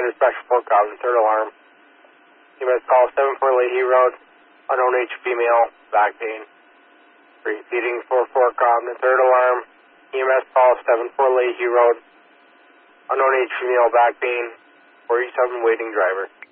under special 4 Cobb, third alarm. EMS call 74 Leahy Road, unknown age female, back pain. Repeating 44 Cobb, third alarm. EMS call 74 Leahy Road, unknown age female, back pain. 47 waiting driver.